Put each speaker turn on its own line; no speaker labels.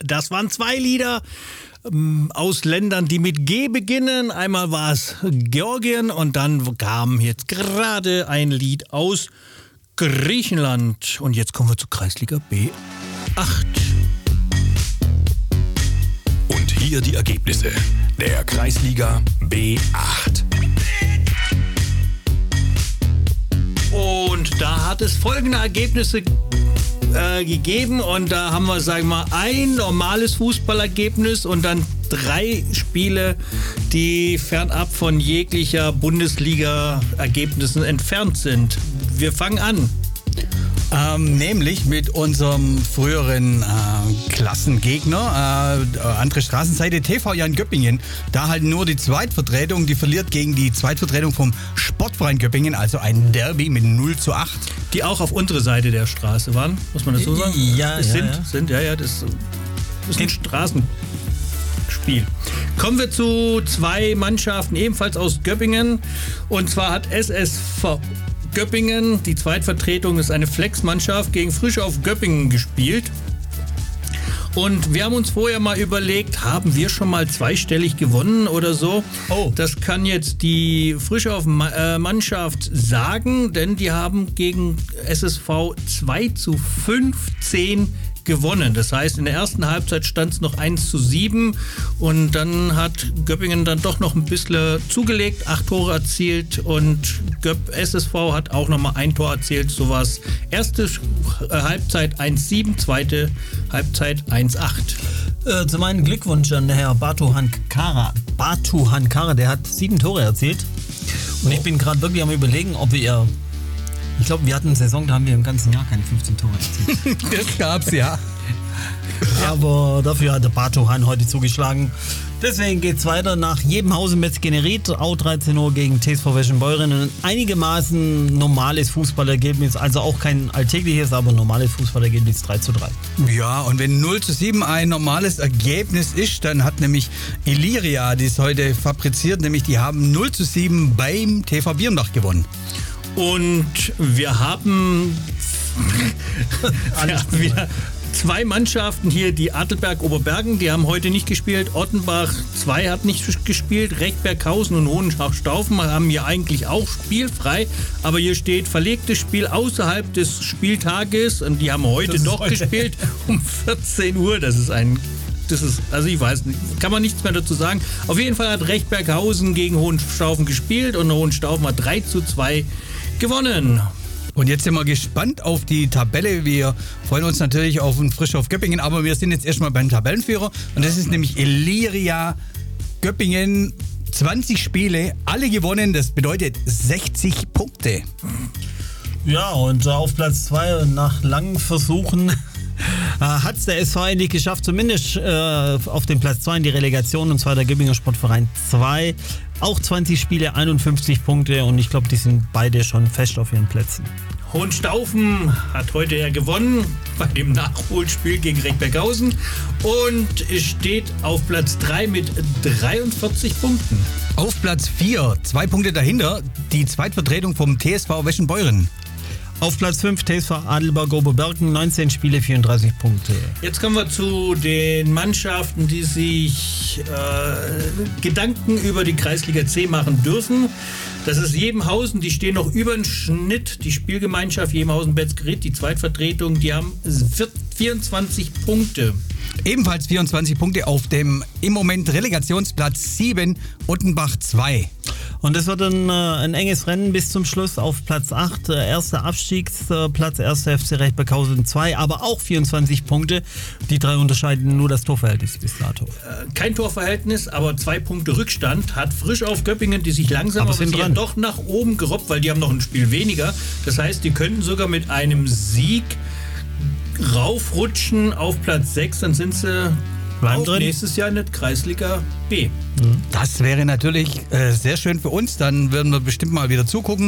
Das waren 2 Lieder aus Ländern, die mit G beginnen. Einmal war es Georgien und dann kam jetzt gerade ein Lied aus Griechenland. Und jetzt kommen wir zur Kreisliga B8.
Und hier die Ergebnisse der Kreisliga B8.
Und da hat es folgende Ergebnisse gegeben. Und da haben wir, sagen wir mal, ein normales Fußballergebnis und dann 3 Spiele, die fernab von jeglicher Bundesliga-Ergebnissen entfernt sind. Wir fangen an.
Nämlich mit unserem früheren Klassengegner, andere Straßenseite, TV Jan Göppingen. Da halt nur die Zweitvertretung, die verliert gegen die Zweitvertretung vom Sportverein Göppingen, also ein Derby mit 0:8.
Die auch auf unsere Seite der Straße waren, muss man das so sagen?
Ja,
das sind, das ist ein Straßenspiel. Kommen wir zu 2 Mannschaften, ebenfalls aus Göppingen. Und zwar hat SSV Göppingen, die Zweitvertretung ist eine Flexmannschaft, gegen Frischhoff Göppingen gespielt. Und wir haben uns vorher mal überlegt, haben wir schon mal zweistellig gewonnen oder so?
Oh.
Das kann jetzt die Frischhoff-Mannschaft sagen, denn die haben gegen SSV 2:15 gewonnen. Das heißt, in der ersten Halbzeit stand es noch 1:7 und dann hat Göppingen dann doch noch ein bisschen zugelegt, 8 Tore erzielt und SSV hat auch nochmal ein Tor erzielt. So war es erste Halbzeit 1:7, zweite Halbzeit 1:8.
Zu meinem Glückwunsch an Herr Batuhan Kara, der hat 7 Tore erzielt. Und ich bin gerade wirklich am Überlegen, ob wir... Ich glaube, wir hatten eine Saison, da haben wir im ganzen Jahr keine 15 Tore erzielt.
Das gab's, ja.
Aber dafür hat der Batuhan heute zugeschlagen. Deswegen geht's weiter nach Jebenhausen Metz-Generiet, auch 13 Uhr gegen TSV Weschenbeuren. Ein einigermaßen normales Fußballergebnis, also auch kein alltägliches, aber normales Fußballergebnis 3:3.
Ja, und wenn 0:7 ein normales Ergebnis ist, dann hat nämlich Illyria dies heute fabriziert, nämlich die haben 0:7 beim TV Birnbach gewonnen.
Und wir haben wieder 2 Mannschaften hier, die Adelberg-Oberbergen, die haben heute nicht gespielt. Ottenbach 2 hat nicht gespielt. Rechtberghausen und Hohenschach-Staufen haben hier eigentlich auch spielfrei. Aber hier steht verlegtes Spiel außerhalb des Spieltages. Und die haben heute doch gespielt um 14 Uhr. Also ich weiß nicht, kann man nichts mehr dazu sagen. Auf jeden Fall hat Rechtberghausen gegen Hohenstaufen gespielt und Hohenstaufen hat 3:2 gewonnen.
Und jetzt sind wir gespannt auf die Tabelle. Wir freuen uns natürlich auf den Frischhoff Göppingen, aber wir sind jetzt erstmal beim Tabellenführer. Und das ist nämlich Illyria Göppingen. 20 Spiele, alle gewonnen. Das bedeutet 60 Punkte.
Ja, und auf Platz 2 nach langen Versuchen hat es der SV endlich geschafft, zumindest auf dem Platz 2 in die Relegation, und zwar der Göppinger Sportverein 2. Auch 20 Spiele, 51 Punkte und ich glaube, die sind beide schon fest auf ihren Plätzen.
Hohenstaufen hat heute ja gewonnen bei dem Nachholspiel gegen Rechtberghausen und steht auf Platz 3 mit 43 Punkten.
Auf Platz 4, 2 Punkte dahinter, die Zweitvertretung vom TSV Weschenbeuren.
Auf Platz 5 TSV Adelberg-Oberbergen, 19 Spiele, 34 Punkte.
Jetzt kommen wir zu den Mannschaften, die sich Gedanken über die Kreisliga C machen dürfen. Das ist Jebenhausen, die stehen noch über den Schnitt. Die Spielgemeinschaft Jebenhausen-Betzgerith, die Zweitvertretung, die haben 24 Punkte.
Ebenfalls 24 Punkte auf dem im Moment Relegationsplatz 7, Ottenbach 2.
Und es wird ein enges Rennen bis zum Schluss auf Platz 8. Erster Abstiegsplatz, 1. FC Rechtberghausen 2, aber auch 24 Punkte. Die 3 unterscheiden nur das Torverhältnis bis dato.
Kein Torverhältnis, aber 2 Punkte Rückstand hat Frischhoff Göppingen, die sich langsam aber doch nach oben gerobbt, weil die haben noch ein Spiel weniger. Das heißt, die könnten sogar mit einem Sieg raufrutschen auf Platz 6, dann sind sie nächstes Jahr in der Kreisliga B.
Das wäre natürlich sehr schön für uns, dann würden wir bestimmt mal wieder zugucken.